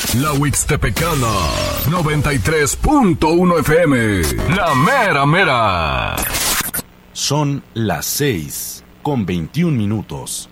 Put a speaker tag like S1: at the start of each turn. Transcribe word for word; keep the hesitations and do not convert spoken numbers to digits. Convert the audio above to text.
S1: La Huixtepecana, noventa y tres punto uno F M. La mera mera.
S2: Son las seis con veintiún minutos.